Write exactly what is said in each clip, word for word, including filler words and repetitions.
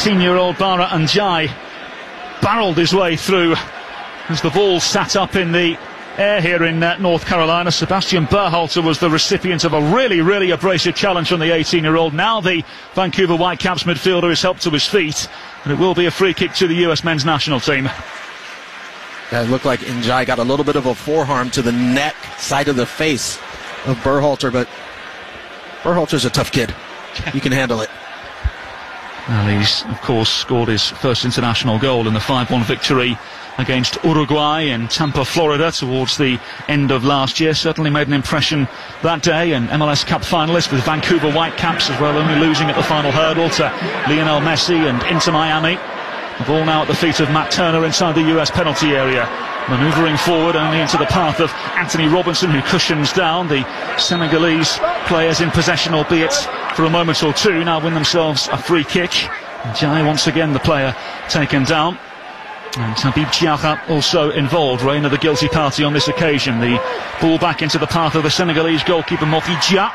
eighteen-year-old Bara Njai barreled his way through as the ball sat up in the air here in uh, North Carolina. Sebastian Berhalter was the recipient of a really, really abrasive challenge from the eighteen-year-old. Now the Vancouver Whitecaps midfielder is helped to his feet, and it will be a free kick to the U S men's national team. Yeah, it looked like Njai got a little bit of a forearm to the neck, side of the face of Berhalter, but Berhalter's a tough kid. You can handle it. Well, he's, of course, scored his first international goal in the five one victory against Uruguay in Tampa, Florida, towards the end of last year. Certainly made an impression that day. An M L S Cup finalist with Vancouver Whitecaps as well, only losing at the final hurdle to Lionel Messi and Inter Miami. The ball now at the feet of Matt Turner inside the U S penalty area. Manoeuvring forward only into the path of Anthony Robinson, who cushions down. The Senegalese players in possession, albeit for a moment or two, now win themselves a free kick. Jai once again the player taken down. And Habib Diarra also involved, reign of the guilty party on this occasion. The ball back into the path of the Senegalese goalkeeper Mofi Dia.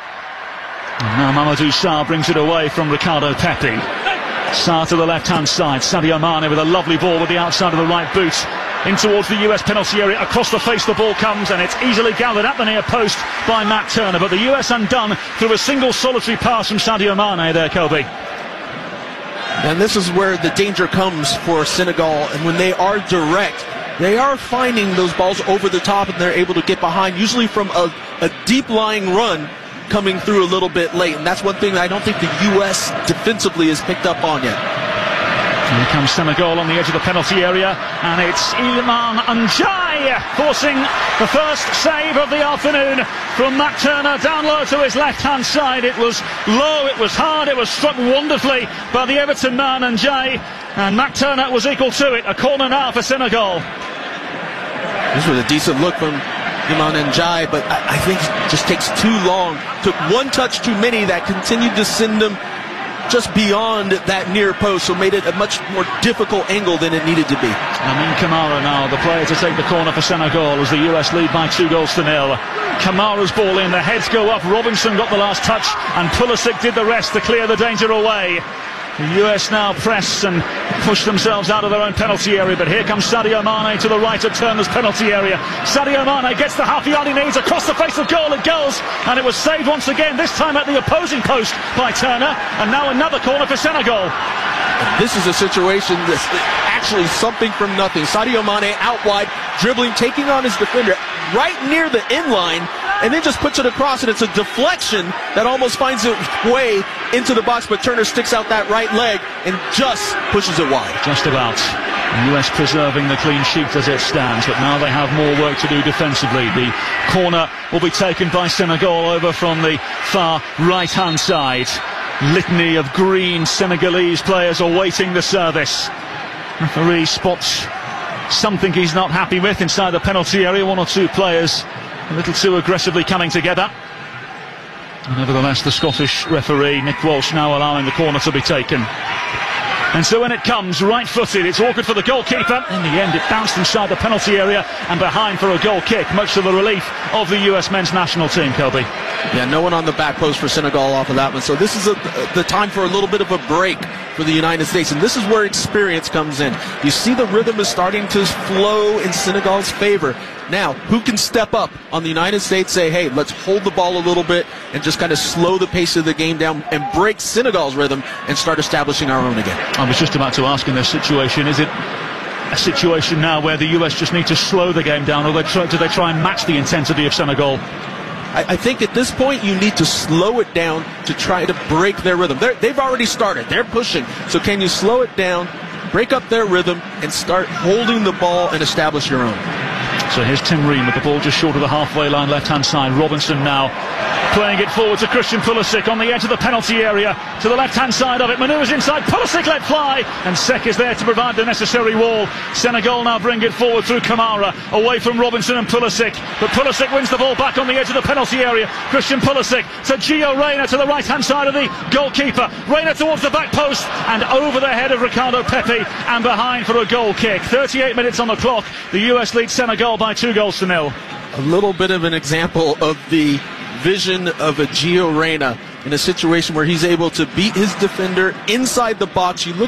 And now Mamadou Sarr brings it away from Ricardo Pepi. Sarr to the left-hand side. Sadio Mane with a lovely ball with the outside of the right boot in towards the U S penalty area. Across the face the ball comes, and it's easily gathered at the near post by Matt Turner. But the U S undone through a single solitary pass from Sadio Mane there, Kobe. And this is where the danger comes for Senegal, and when they are direct, they are finding those balls over the top, and they're able to get behind, usually from a, a deep-lying run coming through a little bit late. And that's one thing that I don't think the U S defensively has picked up on yet. Here comes Senegal on the edge of the penalty area, and it's Iliman Ndiaye forcing the first save of the afternoon from Matt Turner down low to his left-hand side. It was low, it was hard, it was struck wonderfully by the Everton man Ndiaye, and Matt Turner was equal to it. A corner now for Senegal. This was a decent look from Iliman Ndiaye, but I, I think it just takes too long. Took one touch too many that continued to send them just beyond that near post, so made it a much more difficult angle than it needed to be. Amin Kamara now, the player to take the corner for Senegal as the U S lead by two goals to nil. Kamara's ball in, the heads go up, Robinson got the last touch, and Pulisic did the rest to clear the danger away. The U S now press and push themselves out of their own penalty area, but here comes Sadio Mane to the right of Turner's penalty area. Sadio Mane gets the half yard he needs, across the face of goal it goes, and it was saved once again, this time at the opposing post by Turner, and now another corner for Senegal. This is a situation that's actually something from nothing. Sadio Mane out wide, dribbling, taking on his defender right near the end line, and then just puts it across, and it's a deflection that almost finds its way into the box, but Turner sticks out that right leg and just pushes it wide. Just about. The U S preserving the clean sheet as it stands, but now they have more work to do defensively. The corner will be taken by Senegal over from the far right-hand side. Litany of green Senegalese players awaiting the service. Referee spots something he's not happy with inside the penalty area. One or two players a little too aggressively coming together. Nevertheless, the Scottish referee, Nick Walsh, now allowing the corner to be taken. And so when it comes, right-footed, it's awkward for the goalkeeper. In the end, it bounced inside the penalty area and behind for a goal kick, much to the relief of the U S men's national team, Kobe. Yeah, no one on the back post for Senegal off of that one. So this is a, the time for a little bit of a break for the United States, and this is where experience comes in. You see the rhythm is starting to flow in Senegal's favor. Now, who can step up on the United States, say, hey, let's hold the ball a little bit and just kind of slow the pace of the game down and break Senegal's rhythm and start establishing our own again? I was just about to ask in this situation, is it a situation now where the U S just need to slow the game down, or they try, do they try and match the intensity of Senegal? I, I think at this point you need to slow it down to try to break their rhythm. They're, they've already started. They're pushing. So can you slow it down, break up their rhythm, and start holding the ball and establish your own? So here's Tim Ream with the ball just short of the halfway line, left-hand side. Robinson now playing it forward to Christian Pulisic on the edge of the penalty area, to the left-hand side of it. Manoeuvres inside, Pulisic let fly, and Seck is there to provide the necessary wall. Senegal now bring it forward through Kamara, away from Robinson and Pulisic, but Pulisic wins the ball back on the edge of the penalty area. Christian Pulisic to Gio Reyna to the right-hand side of the goalkeeper. Reyna towards the back post and over the head of Ricardo Pepi and behind for a goal kick. thirty-eight minutes on the clock. The U S leads Senegal by two goals to nil. A little bit of an example of the vision of a Gio Reyna in a situation where he's able to beat his defender inside the box. You look